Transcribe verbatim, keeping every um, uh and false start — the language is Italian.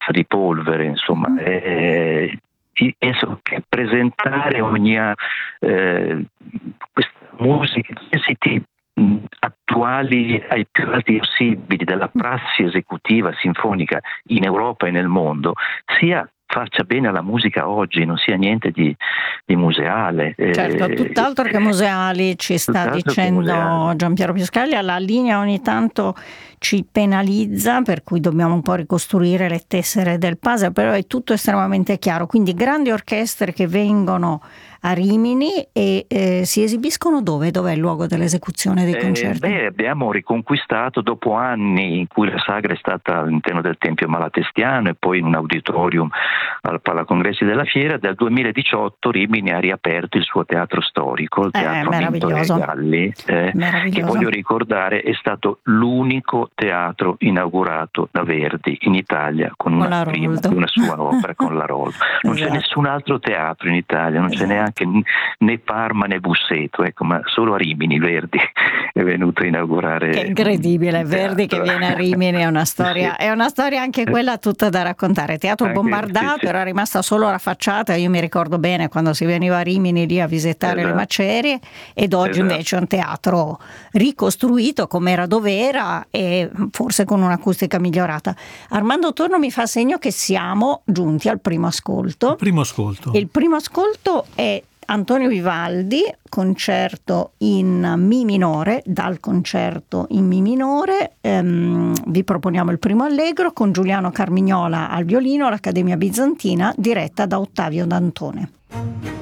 puzza di polvere, insomma. Mm. Eh, penso che presentare ogni eh, questa musica, questi tipi attuali ai più alti possibili della prassi esecutiva sinfonica in Europa e nel mondo, sia faccia bene alla musica oggi, non sia niente di, di museale. Certo, eh, tutt'altro che museali, ci sta dicendo Giampiero Piscaglia. La linea ogni tanto ci penalizza, per cui dobbiamo un po' ricostruire le tessere del puzzle, però è tutto estremamente chiaro. Quindi grandi orchestre che vengono a Rimini e eh, si esibiscono dove? Dov'è il luogo dell'esecuzione dei concerti? Eh, beh, abbiamo riconquistato, dopo anni in cui la sagra è stata all'interno del Tempio Malatestiano e poi in un auditorium al Palacongressi della Fiera, dal duemiladiciotto Rimini ha riaperto il suo teatro storico, il Teatro eh, Mintore Galli, eh, che voglio ricordare è stato l'unico teatro inaugurato da Verdi in Italia con una, con prima, una sua opera con la Rollo. Non esatto. c'è nessun altro teatro in Italia, non esatto. c'è neanche né Parma né Busseto, ecco, ma solo a Rimini Verdi è venuto a inaugurare. Che incredibile, Verdi che viene a Rimini è una storia, sì. è una storia anche quella tutta da raccontare. Teatro anche, bombardato, sì, sì. era rimasta solo la facciata. Io mi ricordo bene quando si veniva a Rimini lì a visitare esatto. le macerie, ed oggi esatto. invece è un teatro ricostruito come era dov'era e forse con un'acustica migliorata. Armando Torno mi fa segno che siamo giunti al primo ascolto. Il primo ascolto. Il primo ascolto è Antonio Vivaldi, concerto in Mi minore, dal concerto in Mi minore. Ehm, vi proponiamo il primo allegro con Giuliano Carmignola al violino, l'Accademia Bizantina, diretta da Ottavio Dantone.